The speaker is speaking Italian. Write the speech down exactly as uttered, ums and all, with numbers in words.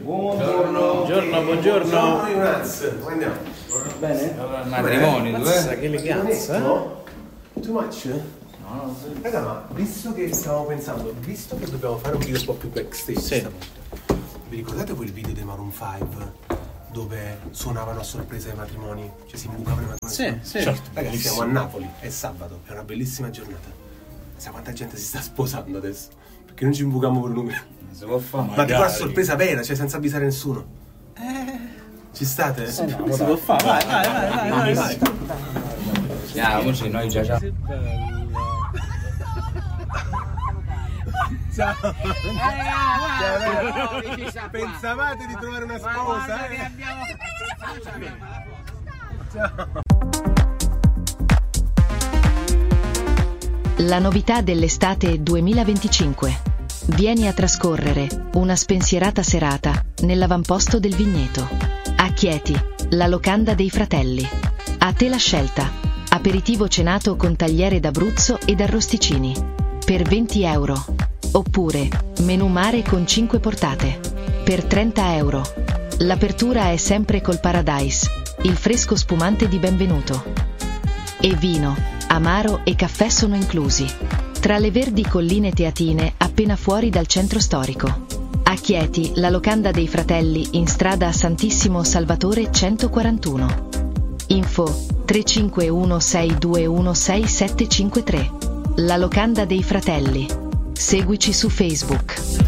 Buongiorno. Buongiorno, buongiorno. Buongiorno Ionaz, come andiamo? Bene? Allora, matrimonio, Mazza, eh? che eleganza. No? Too much? No, no, sì. Raga, ma visto che stavamo pensando, visto che dobbiamo fare un video un po' più backstage Sì. stavolta, vi ricordate quel video dei Maroon cinque dove suonavano a sorpresa ai matrimoni? Cioè si imbucavano i matrimoni? Sì, sì. Certo, ragazzi, siamo a Napoli, è sabato, è una bellissima giornata. Sai quanta gente si sta sposando adesso? Perché non ci imbucamo per numeri. Non si può fare. Ma tipo a sorpresa vera, cioè senza avvisare nessuno. Eh. Ci state? Eh no, si può fare. Vai, vai, vai, vai, vai, vai. Andiamoci, noi già già. Ciao. Ciao. Pensavate di trovare una sposa? Eh? Ciao. La novità dell'estate duemilaventicinque. Vieni a trascorrere una spensierata serata nell'avamposto del vigneto. A Chieti, la locanda dei fratelli. A te la scelta. Aperitivo cenato con tagliere d'Abruzzo ed arrosticini. Per venti euro. Oppure, menù mare con cinque portate. Per trenta euro. L'apertura è sempre col Paradise, il fresco spumante di benvenuto. E vino, amaro e caffè sono inclusi. Tra le verdi colline teatine appena fuori dal centro storico. A Chieti, la locanda dei fratelli in strada Santissimo Salvatore centoquarantuno. Info tre cinque uno sei due uno sei sette cinque tre. La locanda dei fratelli. Seguici su Facebook.